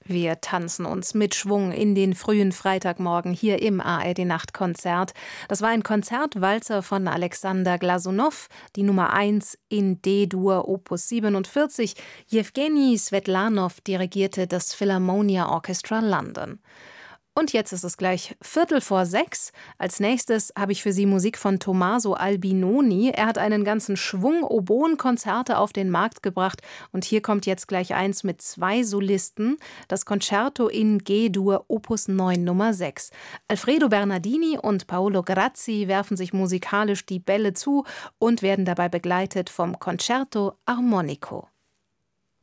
Wir tanzen uns mit Schwung in den frühen Freitagmorgen hier im ARD-Nachtkonzert. Das war ein Konzertwalzer von Alexander Glasunow, die Nummer 1 in D-Dur Opus 47. Jewgeni Swetlanow dirigierte das Philharmonia Orchestra London. Und jetzt ist es gleich 5:45. Als nächstes habe ich für Sie Musik von Tommaso Albinoni. Er hat einen ganzen Schwung Oboenkonzerte auf den Markt gebracht. Und hier kommt jetzt gleich eins mit 2 Solisten. Das Concerto in G-Dur Opus 9 Nummer 6. Alfredo Bernardini und Paolo Grazzi werfen sich musikalisch die Bälle zu und werden dabei begleitet vom Concerto Armonico.